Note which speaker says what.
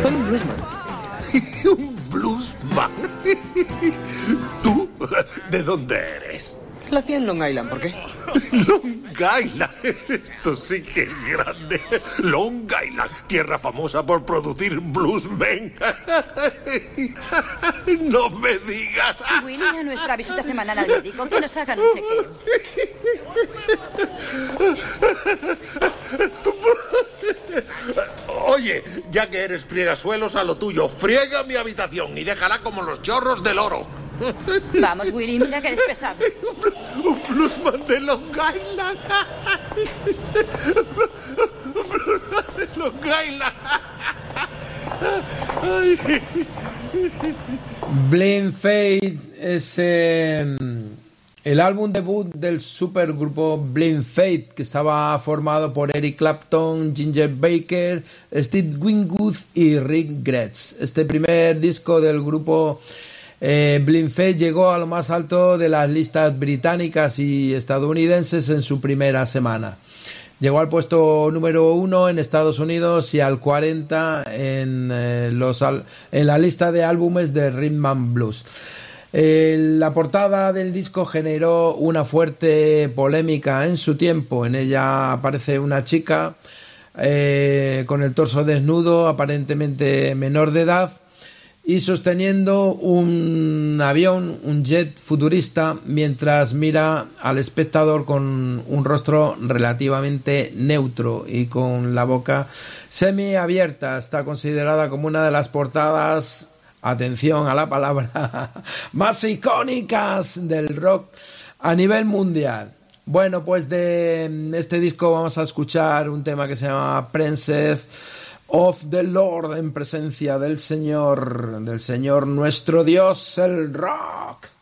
Speaker 1: Soy un bluesman.
Speaker 2: ¿Un bluesman? ¿Tú? ¿De dónde eres?
Speaker 1: Nací en Long Island, ¿por qué?
Speaker 2: Long Island. Esto sí que es grande. Long Island, tierra famosa por producir bluesmen. No me digas.
Speaker 3: Willy, a nuestra visita semanal al médico, que nos hagan un chequeo.
Speaker 2: Oye, ya que eres friegasuelos, a lo tuyo. Friega mi habitación y déjala como los chorros del oro.
Speaker 3: Vamos, Willy, mira que eres pesado.
Speaker 2: Un bluesman de Long Island. Un bluesman de Long Island.
Speaker 4: Blind Faith es el álbum debut del supergrupo Blind Faith, que estaba formado por Eric Clapton, Ginger Baker, Steve Winwood y Rick Gretsch. Este primer disco del grupo Blind Faith llegó a lo más alto de las listas británicas y estadounidenses en su primera semana. Llegó al puesto número 1 en Estados Unidos y al 40 en la lista de álbumes de Rhythm and Blues. La portada del disco generó una fuerte polémica en su tiempo. En ella aparece una chica con el torso desnudo, aparentemente menor de edad, y sosteniendo un avión, un jet futurista, mientras mira al espectador con un rostro relativamente neutro y con la boca semiabierta. Está considerada como una de las portadas, atención a la palabra, más icónicas del rock a nivel mundial. Bueno, pues de este disco vamos a escuchar un tema que se llama Princess of the Lord, en presencia del Señor nuestro Dios, el rock.